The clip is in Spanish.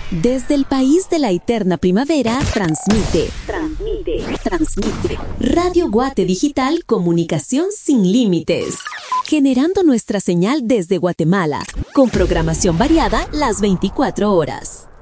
Desde el país de la eterna primavera, transmite. Radio Guate Digital, comunicación sin límites. Generando nuestra señal desde Guatemala, con programación variada las 24 horas.